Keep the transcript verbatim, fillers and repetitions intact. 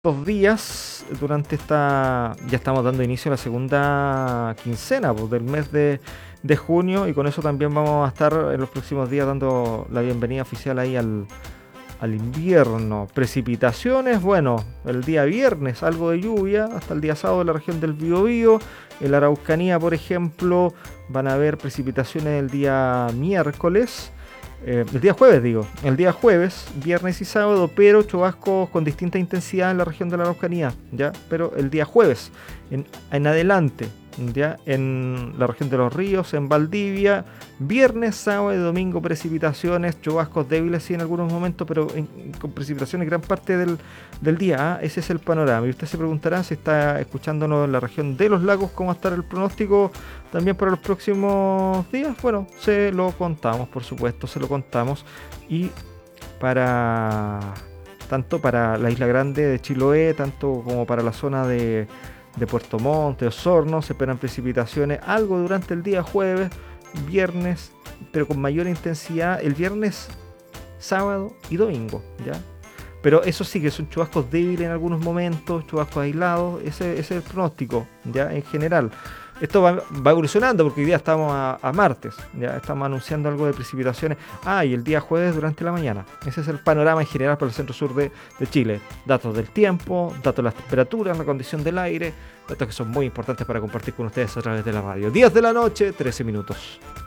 Estos días, durante esta, ya estamos dando inicio a la segunda quincena pues, del mes de, de junio, y con eso también vamos a estar en los próximos días dando la bienvenida oficial ahí al, al invierno. Precipitaciones, bueno, el día viernes algo de lluvia, hasta el día sábado en la región del Biobío. En la Araucanía, por ejemplo, van a haber precipitaciones el día miércoles. Eh, el día jueves, digo, el día jueves, viernes y sábado, pero chubascos con distinta intensidad en la región de la Araucanía, ¿ya? Pero el día jueves, en, en adelante, ¿ya? En la región de los ríos, en Valdivia, viernes, sábado y domingo precipitaciones, chubascos débiles sí en algunos momentos, pero en, con precipitaciones gran parte del, del día, ¿ah? Ese es el panorama. Y usted se preguntará si está escuchándonos en la región de los lagos, cómo va a estar el pronóstico también para los próximos días. Bueno, se lo contamos, por supuesto, se lo contamos. Y para tanto para la Isla Grande de Chiloé, tanto como para la zona de, de Puerto Montt, de Osorno, se esperan precipitaciones, algo durante el día jueves, viernes, pero con mayor intensidad el viernes, sábado y domingo, ¿ya? Pero eso sí que son chubascos débiles en algunos momentos, chubascos aislados, ese, ese es el pronóstico, ya en general. Esto va, va evolucionando porque hoy día estamos a, a martes, ya estamos anunciando algo de precipitaciones. Ah, y el día jueves durante la mañana. Ese es el panorama en general para el centro sur de, de Chile. Datos del tiempo, datos de las temperaturas, la condición del aire, datos que son muy importantes para compartir con ustedes a través de la radio. diez de la noche, trece minutos.